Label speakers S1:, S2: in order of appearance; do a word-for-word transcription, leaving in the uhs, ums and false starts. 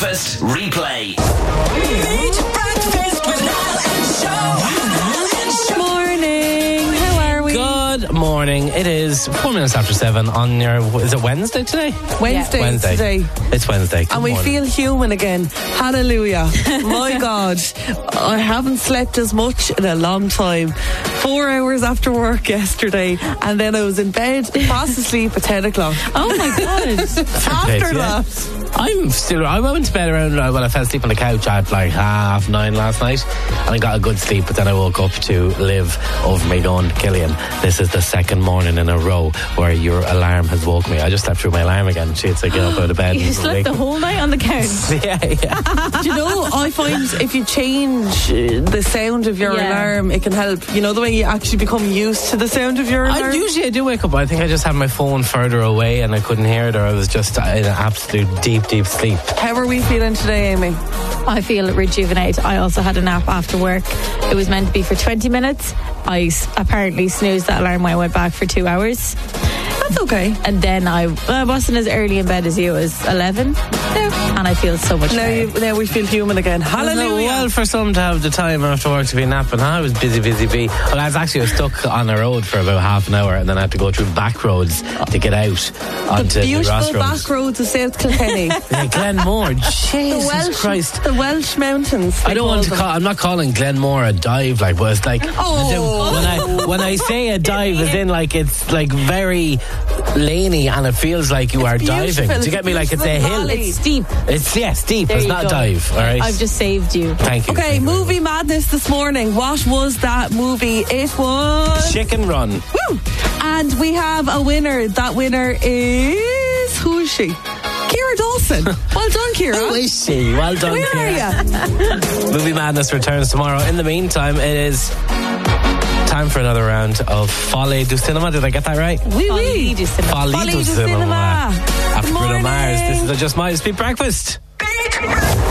S1: Breakfast replay.
S2: Breakfast with Niall and Show.
S3: Morning. How are we?
S4: Good morning. It is four minutes after seven on your, is it Wednesday today?
S3: Wednesday,
S4: Wednesday.
S3: today.
S4: It's Wednesday. Good
S3: And we
S4: morning.
S3: feel human again. Hallelujah. My God. I haven't slept as much in a long time. Four hours after work yesterday. And then I was in bed, fast asleep at ten o'clock.
S5: Oh my God.
S3: After
S4: yeah.
S3: that.
S4: I'm still, I went to bed around, uh, well, I fell asleep on the couch at like half nine last night and I got a good sleep, but then I woke up to Liv over me going, Killian, this is the second morning in a row where your alarm has woke me. I just slept through my alarm again. She had to get up out of bed.
S5: You
S4: and
S5: slept
S4: wake
S5: the
S4: me.
S5: whole night on the couch.
S4: Yeah, yeah.
S3: Do you know, I find if you change uh, the sound of your
S5: Yeah.
S3: alarm, it can help. You know, the way you actually become used to the sound of your alarm?
S4: I, usually I do wake up. I think I just had my phone further away and I couldn't hear it, or I was just in an absolute deep, deep sleep.
S3: How are we feeling today, Amy?
S5: I feel rejuvenated. I also had a nap after work. It was meant to be for twenty minutes. I s- apparently snoozed that alarm when I went back for two hours.
S3: That's okay.
S5: And then I, I wasn't as early in bed as you. It was eleven. And I feel so much
S3: Now,
S5: better.
S3: you, now we feel human again. Hallelujah.
S4: Well, for some to have the time after work to be napping, I was busy, busy bee. Well, I was actually stuck on a road for about half an hour and then I had to go through back roads to get out onto the,
S3: Beautiful
S4: Ross roads.
S3: back roads of South Kilkenny.
S4: Yeah, Glenmore, Jesus
S3: the Welsh,
S4: Christ.
S3: the Welsh mountains.
S4: I don't want to call. I'm not calling Glenmore a dive, like, but it's like
S3: Oh.
S4: when I when I say a dive, is in like it's like very laney and it feels like you are diving.
S3: beautiful.
S4: Do you get me? Like it's a
S3: Beautiful
S4: hill.
S3: valley.
S5: It's steep.
S4: It's yeah, steep.
S5: There
S4: It's
S5: you
S4: not a
S5: go.
S4: dive. All right.
S5: I've just saved you.
S4: Thank you.
S3: Okay,
S4: Thank you very
S3: movie madness this morning. What was that movie? It was
S4: much. Chicken Run.
S3: Woo! And we have a winner. That winner is who is she? Ciara Dawson. Well done, Ciara.
S4: Who is she? Well done.
S3: Where
S4: Ciara.
S3: are you?
S4: Movie Madness returns tomorrow. In the meantime, it is time for another round of Folie du Cinema. Did I get that right?
S3: Oui,
S5: Folie
S3: oui.
S5: du Cinema.
S4: Folie
S3: Folie
S4: du
S3: du
S4: Cinema.
S3: Cinema.
S4: After
S3: Good
S4: Bruno Mars,
S3: morning.
S4: this is a Just My Speed Breakfast.